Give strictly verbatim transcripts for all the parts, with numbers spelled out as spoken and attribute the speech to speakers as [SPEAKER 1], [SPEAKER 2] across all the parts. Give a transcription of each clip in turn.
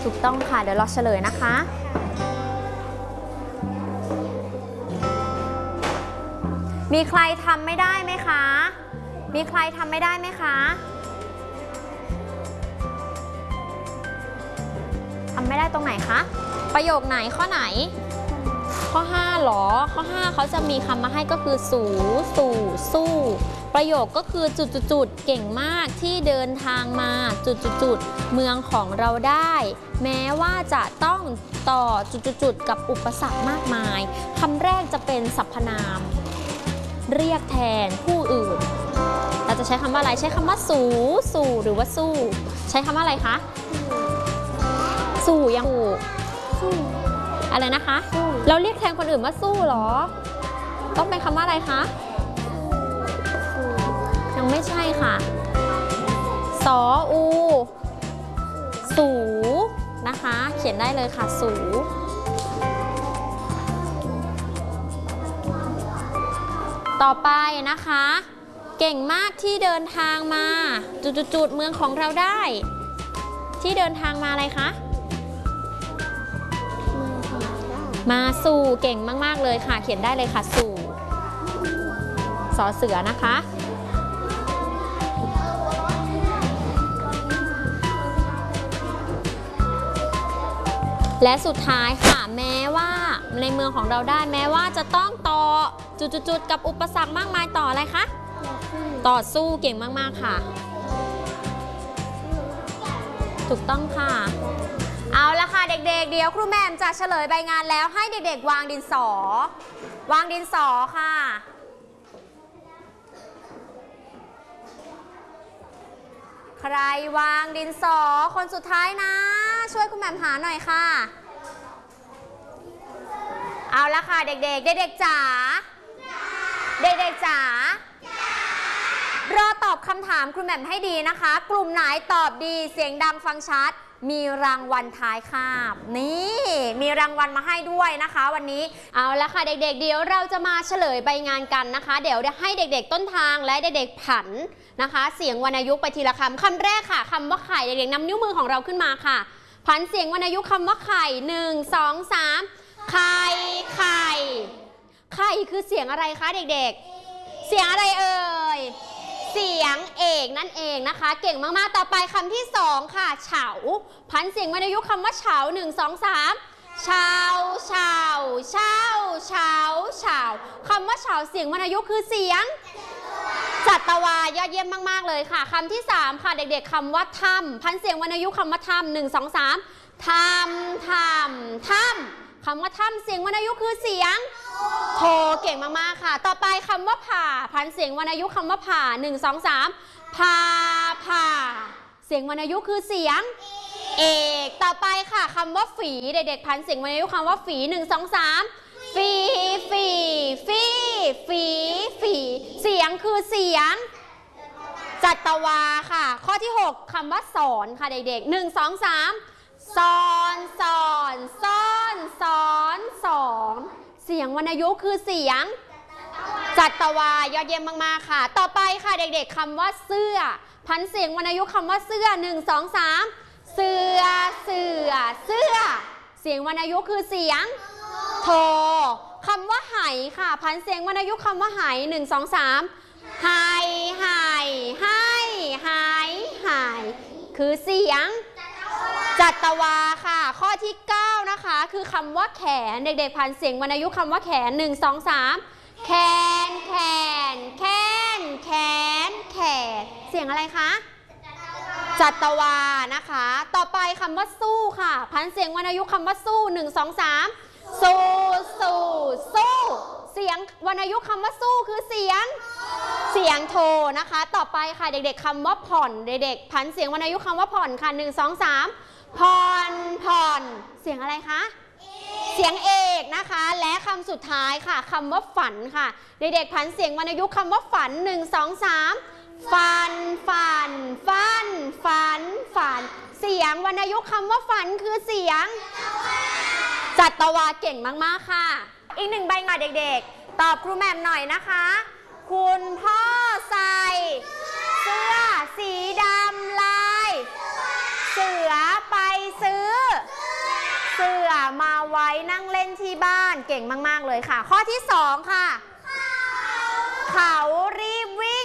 [SPEAKER 1] ถูกต้องค่ะเดี๋ยวเราเฉลยนะคะมีใครทำไม่ได้ไหมคะมีใครทำไม่ได้ไหมคะทำไม่ได้ตรงไหนคะประโยคไหนข้อไหนข้อห้าหรอข้อห้าเขาจะมีคำมาให้ก็คือสู่สู่สู้ประโยคก็คือจุดๆๆเก่งมากที่เดินทางมาจุดๆๆเมืองของเราได้แม้ว่าจะต้องต่อจุดๆๆกับอุปสรรคมากมายคำแรกจะเป็นสรรพนามเรียกแทนผู้อื่นเราจะใช้คำว่าอะไรใช้คำว่าสู่สู่หรือว่าสู้ใช้คำว่าอะไรคะสู้ยังสู้อะไรนะคะเราเรียกแทนคนอื่นว่าสู้หรอต้องเป็นคำว่าอะไรคะยังไม่ใช่ค่ะสออูสูนะคะเขียนได้เลยค่ะสูต่อไปนะคะเก่งมากที่เดินทางมาจุดๆๆเมืองของเราได้ที่เดินทางมาอะไรคะมาสู่เก่งมากๆเลยค่ะเขียนได้เลยค่ะสู่สอเสือนะคะและสุดท้ายค่ะแม้ว่าในเมืองของเราได้แม้ว่าจะต้องต่อจุดๆๆกับอุปสรรคมากมายต่ออะไรคะต่อสู้เก่งมากๆค่ะถูกต้องค่ะเอาละค่ะเด็กๆเดี๋ยวครูแหม่มจะเฉลยใบงานแล้วให้เด็กๆวางดินสอวางดินสอค่ะใครวางดินสอคนสุดท้ายนะช่วยครูแหม่มหาหน่อยค่ะเอาละค่ะเด็กๆเด็กๆจ๋าเด็กๆจ๋ารอตอบคำถามครูแหม่มให้ดีนะคะกลุ่มไหนตอบดีเสียงดังฟังชัดมีรางวัลท้ายคาบนี่มีรางวัลมาให้ด้วยนะคะวันนี้เอาละค่ะเด็กๆเดี๋ยวเราจะมาเฉลยใบงานกันนะคะเดี๋ยวให้เด็กๆต้นทางและเด็กๆผันนะคะเสียงวรรณยุกต์ไปทีละคำคำแรกค่ะคำว่าไข่เด็กๆนำนิ้วมือของเราขึ้นมาค่ะผันเสียงวรรณยุกต์คำว่าไข่หนึ่งสองสามไข่ไข่ไข่คือเสียงอะไรคะเด็กๆเสียงอะไรเอ่ยเสียงเอกนั่นเองนะคะเก่งมากๆต่อไปคำที่สองค่ะเฉาผันเสียงวรรณยุกต์คำว่าเฉาหนึ่งสองสามเฉาเฉาเฉาเฉาเฉาคำว่าเฉาเสียงวรรณยุกต์คือเสียงจัตวายอดเยี่ยมมากๆเลยค่ะคำที่สามค่ะเด็กๆคำว่าถ้ำพันเสียงวรรณยุกต์คำว่าถ้ำหนึ่งสองสามถ้ำถ้ำถ้ำคำว่าถ้ำเสียงวรรณยุกต์คือเสียงโทเก่งมากๆค่ะต่อไปคำว่าผ่าพันเสียงวรรณยุกต์คำว่าผ่าหนึ่งสองสามผ่าผ่าเสียงวรรณยุกต์คือเสียงเอกต่อไปค่ะคำว่าฝีเด็กๆพันเสียงวรรณยุกต์คำว่าฝีหนึ่งสองสามฝีฝีฝีฝีฝีเสียงคือเสียงจัตวาค่ะข้อที่หกคำว่าสอนค่ะเด็กๆหนึ่งสองสามสอนสอนสอนสอนสอนเสียงวรรณยุกต์คือเสียงจัตวายอดเยี่ยมมากๆค่ะต่อไปค่ะเด็กๆคำว่าเสื้อพันเสียงวรรณยุกต์คำว่าเสื้อหนึ่งสองสามเสื้อเสื้อเสื้อเสียงวรรณยุกต์คือเสียงโทคำว่าไหค่ะพันเสียงวรรณยุกต์คำว่าไหหนึ่งสองสามไหไหไหไหไหคือเสียงจัตวาค่ะข้อที่เก้านะคะคือคำว่าแขนเด็กๆพันเสียงวรรณยุกต์คำว่าแขนหนึ่งสองสามแขนแขนแขนแขนแขนเสียงอะไรคะจัตวานะคะต่อไปคำว่าสู้ค่ะพันเสียงวรรณยุกต์คำว่าสู้หนึ่งสองสามสู้สู้สู้เสียงวรรณยุกต์คำว่าสู้คือเสียงเสียงโทนะคะต่อไปค่ะเด็กๆคำว่าผ่อนเด็กๆพันเสียงวรรณยุกต์คำว่าผ่อนค่ะหนึ่งสองสามผ่อนผ่อนเสียงอะไรคะเสียงเอกนะคะและคำสุดท้ายค่ะคำว่าฝันค่ะเด็กๆพันเสียงวรรณยุกต์คำว่าฝันหนึ่งสองสามฝันฝันฝันฝันฝันเสียงวรรณยุกต์คำว่าฝันคือเสียงจัตวาเก่งมากๆค่ะอีกหนึ่งใบงานเด็กๆตอบครูแหม่มหน่อยนะคะคุณพ่อใส่เสื้อสีดำลายเสือไปซื้อนั่งเล่นที่บ้านเก่งมากๆเลยค่ะข้อที่สองค่ะเขารีบวิ่ง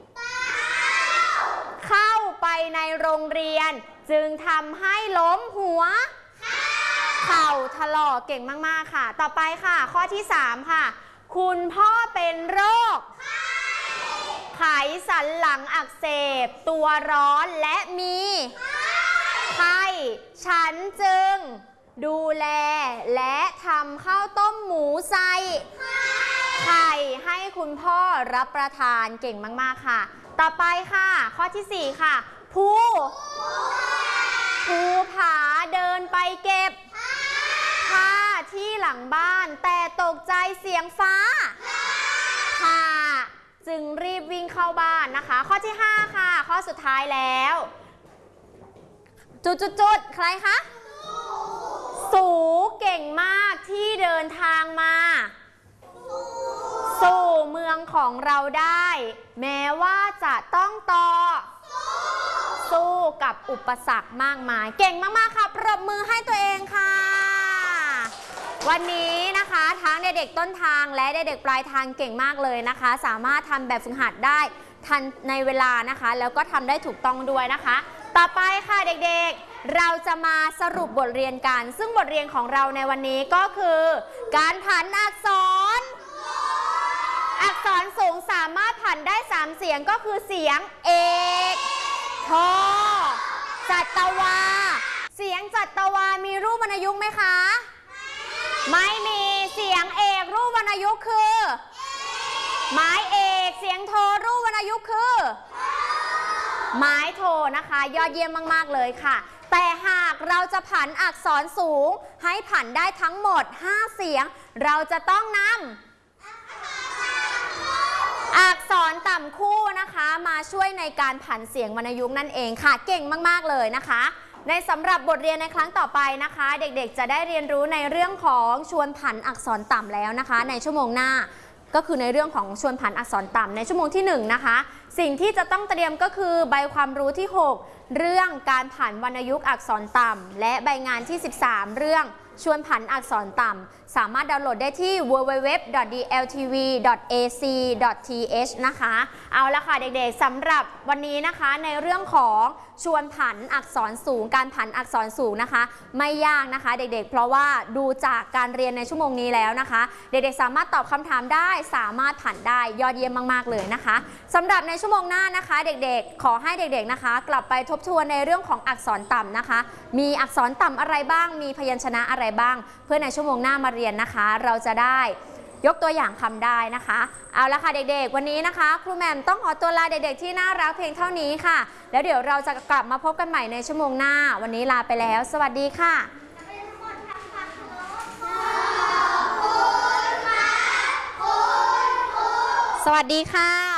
[SPEAKER 1] เข้าไปในโรงเรียนจึงทำให้ล้มหัวเข่าถลอกเก่งมากๆค่ะต่อไปค่ะข้อที่สามค่ะคุณพ่อเป็นโรคไขสันหลังอักเสบตัวร้อนและมีไข้ฉันจึงดูแลและทำข้าวต้มหมูใส่ไข่ให้คุณพ่อรับประทานเก่งมากๆค่ะต่อไปค่ะข้อที่สี่ค่ะผู้ผู้ผาเดินไปเก็บผ้าที่หลังบ้านแต่ตกใจเสียงฟ้าผ่าจึงรีบวิ่งเข้าบ้านนะคะข้อที่ห้าค่ะข้อสุดท้ายแล้วจุดๆๆใครคะสูเก่งมากที่เดินทางมาสู่เมืองของเราได้แม้ว่าจะต้องต่อสู้กับอุปสรรคมากมายเก่งมากๆค่ะปรบมือให้ตัวเองค่ะวันนี้นะคะทั้งเด็กๆต้นทางและเด็กๆปลายทางเก่งมากเลยนะคะสามารถทำแบบฝึกหัดได้ทันในเวลานะคะแล้วก็ทำได้ถูกต้องด้วยนะคะต่อไปค่ะเด็กๆเราจะมาสรุปบทเรียนกันซึ่งบทเรียนของเราในวันนี้ก็คือการผันอักษรอักษรสูงสามารถผันได้สามเสียงก็คือเสียงเอกโทจัตวาเสียงจัตวามีรูปวรรณยุกต์ไหมคะไม่มีเสียงเอกรูปวรรณยุกต์คือไม้เอกเสียงโทรูปวรรณยุกต์คือไม้โทนะคะยอดเยี่ยมมากๆเลยค่ะแต่หากเราจะผันอักษรสูงให้ผันได้ทั้งหมดห้าเสียงเราจะต้องนำอักษรต่ำคู่นะคะมาช่วยในการผันเสียงวรรณยุกต์นั่นเองค่ะเก่งมากๆเลยนะคะในสำหรับบทเรียนในครั้งต่อไปนะคะเด็กๆจะได้เรียนรู้ในเรื่องของชวนผันอักษรต่ำแล้วนะคะในชั่วโมงหน้าก็คือในเรื่องของชวนผันอักษรต่ำในชั่วโมงที่หนึ่งนะคะสิ่งที่จะต้องเตรียมก็คือใบความรู้ที่หกเรื่องการผันวรรณยุกต์อักษรต่ำและใบงานที่สิบสามเรื่องชวนผันอักษรต่ำสามารถดาวน์โหลดได้ที่ ดับเบิลยู ดับเบิลยู ดับเบิลยู ดอท ดี แอล ที วี ดอท เอ ซี ดอท ที เอช นะคะเอาละค่ะเด็กๆสำหรับวันนี้นะคะในเรื่องของชวนผันอักษรสูงการผันอักษรสูงนะคะไม่ยากนะคะเด็กๆเพราะว่าดูจากการเรียนในชั่วโมงนี้แล้วนะคะเด็กๆสามารถตอบคำถามได้สามารถผันได้ยอดเยี่ยมมากๆเลยนะคะสำหรับในชั่วโมงหน้านะคะเด็กๆขอให้เด็กๆนะคะกลับไปทบทวนในเรื่องของอักษรต่ำนะคะมีอักษรต่ำอะไรบ้างมีพยัญชนะอะไรบ้างเพื่อในชั่วโมงหน้ามาเรียนนะคะเราจะได้ยกตัวอย่างคำได้นะคะเอาละค่ะเด็กๆวันนี้นะคะครูแหม่มต้องขอตัวลาเด็กๆที่น่ารักเพียงเท่านี้ค่ะแล้วเดี๋ยวเราจะกลับมาพบกันใหม่ในชั่วโมงหน้าวันนี้ลาไปแล้วสวัสดีค่ะสวัสดีค่ะ